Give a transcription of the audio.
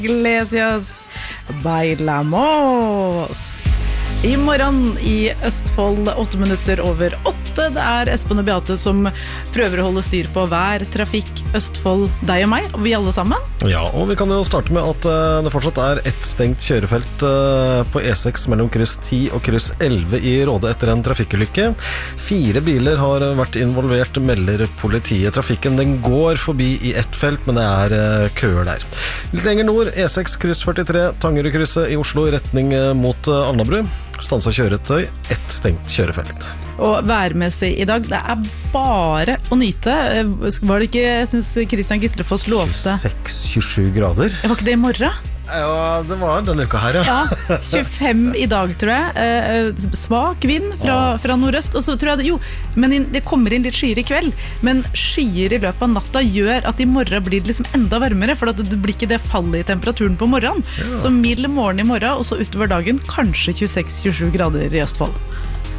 Iglesias, Bailamos. I morgen i Østfold, 8 minutter over 8. Det Espen og Beate som prøver å holde styr på hver trafikk, Østfold, deg og meg, og vi alle sammen. Ja, og vi kan jo starte med at det fortsatt ett stengt kjørefelt på E6 mellom kryss 10 og kryss 11 i Råde etter en trafikkulykke. 4 biler har vært involvert, melder politiet. Trafikken den går forbi i ett felt, men det køer der. Litt lenger nord, E6 kryss 43, Tangerudkrysset i Oslo i retning mot Alnabru. Stansa kjøretøy, ett stengt kjørefelt. Og værmessig i dag, det bare å nyte. Var det ikke, jeg synes Christian Gislefoss lovte 26-27 grader. Var ikke det i morgen? Ja, det var denne uka her, ja. 25 i dag, tror jeg. Svak vind fra nordøst. Og så tror jeg men det kommer inn litt skyer i kveld. Men skyer i løpet av natta gjør at i morgen blir det liksom enda varmere, for det blir ikke det fallet i temperaturen på morgenen. Så mild morgen i morgen, og så utover dagen kanskje 26-27 grader i Østfold.